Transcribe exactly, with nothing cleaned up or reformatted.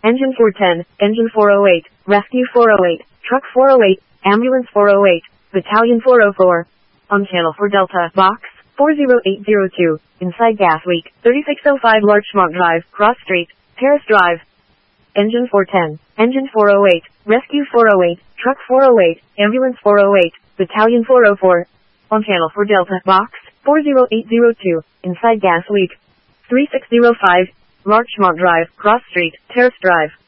Engine four ten, Engine four oh eight, Rescue four oh eight, Truck four oh eight, Ambulance four oh eight, Battalion four oh four. On Channel four Delta, Box four oh eight oh two, Inside Gas Leak, thirty-six oh five Larchmont Drive, Cross Street, Terrace Drive. Engine four ten, Engine four oh eight, Rescue four oh eight, Truck four oh eight, Ambulance four oh eight, Battalion four oh four. On Channel four Delta, Box four oh eight oh two, Inside Gas Leak, thirty-six oh five, Larchmont Drive, Cross Street, Terrace Drive.